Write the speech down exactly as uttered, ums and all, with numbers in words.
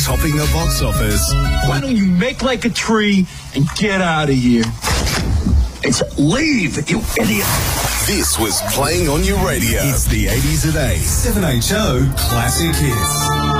topping the box office. Why don't you make like a tree and get out of here? It's leave, you idiot. This was Playing on Your Radio. It's the eighties at eight. seven H O Classic Hits.